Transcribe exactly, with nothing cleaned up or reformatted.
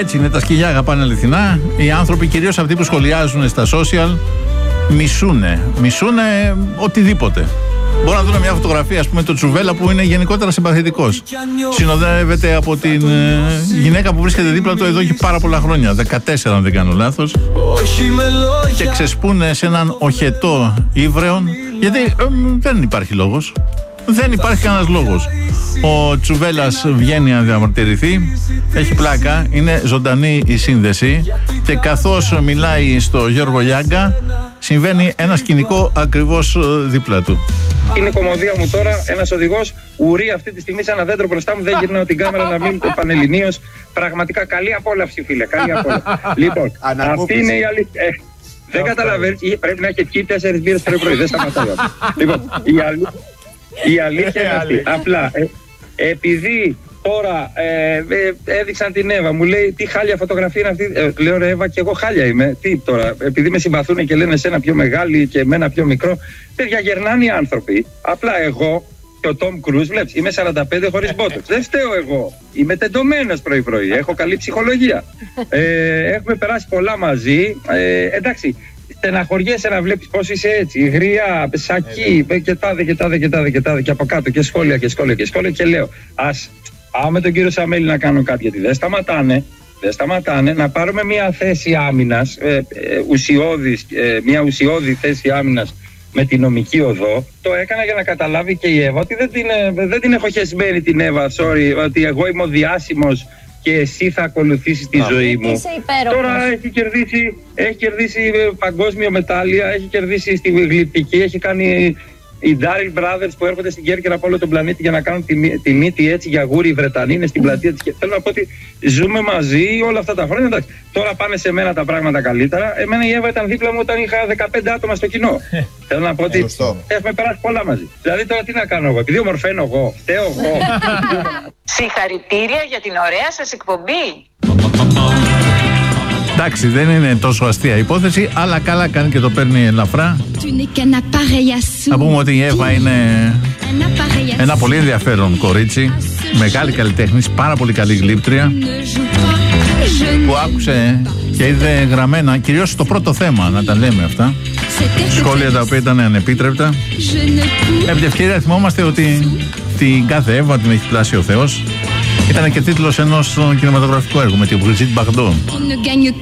Έτσι είναι, τα σκυλιά αγαπάνε αληθινά. Οι άνθρωποι, κυρίως αυτοί που σχολιάζουν στα social, μισούνε. Μισούνε οτιδήποτε. Μπορώ να δω μια φωτογραφία, ας πούμε, το Τσουβέλα που είναι γενικότερα συμπαθητικός. Συνοδεύεται από την ε, γυναίκα που βρίσκεται δίπλα του εδώ και πάρα πολλά χρόνια. δεκατέσσερα, αν δεν κάνω λάθος. Και ξεσπούνε σε έναν οχετό ύβρεον. Γιατί ε, δεν υπάρχει λόγος. Δεν υπάρχει κανένας λόγος. Ο Τσουβέλας βγαίνει να διαμαρτυρηθεί. Έχει πλάκα. Είναι ζωντανή η σύνδεση. Και καθώς μιλάει στο Γιώργο Λιάγκα, συμβαίνει ένα σκηνικό ακριβώς δίπλα του. Είναι κομμωδία μου τώρα, ένας οδηγός ουρεί αυτή τη στιγμή σε ένα δέντρο μπροστά μου, δεν γυρνάω την κάμερα να μην πανελληνίως. Πραγματικά καλή απόλαυση, φίλε, καλή απόλαυση. Λοιπόν, αυτή είναι η αλήθεια. Ε, δεν καταλαβαίνεις, πρέπει να έχει πιει τέσσερις μπύρες το πρωί, δεν σταματάει. Λοιπόν, η, αλή, η αλήθεια είναι αυτή. Απλά, ε, επειδή τώρα ε, ε, έδειξαν την Εύα, μου λέει τι χάλια φωτογραφία είναι αυτή. Ε, λέω ρε Εύα, και εγώ χάλια είμαι. Τι τώρα, επειδή με συμπαθούν και λένε εσένα πιο μεγάλη και εμένα πιο μικρό. Παιδιά, γερνάνε οι άνθρωποι. Απλά εγώ και ο Τόμ Κρούζ, βλέπεις, είμαι σαράντα πέντε χωρίς μπότοξ. Δεν φταίω εγώ. Είμαι τεντωμένος πρωί-πρωί. Έχω καλή ψυχολογία. Ε, έχουμε περάσει πολλά μαζί. Ε, εντάξει. Στεναχωριέσαι να βλέπεις πώς είσαι έτσι, γριά, σακί, και τάδε και τάδε και τάδε και τάδε και από κάτω και σχόλια και σχόλια και σχόλια και λέω ας πάω με τον κύριο Σαμέλη να κάνω κάτι, γιατί δεν σταματάνε, δεν σταματάνε να πάρουμε μια θέση άμυνας, ε, ε, ουσιώδης, ε, μια ουσιώδη θέση άμυνας με την νομική οδό. Το έκανα για να καταλάβει και η Εύα ότι δεν την, δεν την έχω χεσμένη την Εύα, sorry, ότι εγώ είμαι ο διάσημος και εσύ θα ακολουθήσεις τη ζωή μου. Τώρα έχει κερδίσει, έχει κερδίσει παγκόσμιο μετάλλια, έχει κερδίσει στη γλυπτική, έχει κάνει οι Daryl Brothers που έρχονται στην Κέρκυρα από όλο τον πλανήτη για να κάνουν τη, τη μύτη έτσι για γούρι οι Βρετανοί, είναι στην πλατεία της Κέρκυρας. Θέλω να πω ότι ζούμε μαζί όλα αυτά τα χρόνια. Εντάξει. Τώρα πάνε σε μένα τα πράγματα καλύτερα. Εμένα η Εύα ήταν δίπλα μου όταν είχα δεκαπέντε άτομα στο κοινό. Θέλω να πω ότι έχουμε περάσει πολλά μαζί. Δηλαδή τώρα τι να κάνω εγώ, επειδή ομορφαίνω εγώ, φταίω εγώ. Συγχαρητήρια για την ωραία σας εκπομπή. Εντάξει, δεν είναι τόσο αστεία υπόθεση, αλλά καλά κάνει και το παίρνει ελαφρά. Να πούμε ότι η Εύα είναι ένα πολύ ενδιαφέρον κορίτσι, μεγάλη καλλιτέχνης, πάρα πολύ καλή γλύπτρια, που άκουσε και είδε γραμμένα, κυρίως στο πρώτο θέμα, να τα λέμε αυτά, σχόλια τα οποία ήταν ανεπίτρεπτα. Επί τη ευκαιρία θυμόμαστε ότι την κάθε Εύα την έχει πλάσει ο Θεός. Ήταν και τίτλος ενός κινηματογραφικού έργου με την Brigitte Bardot.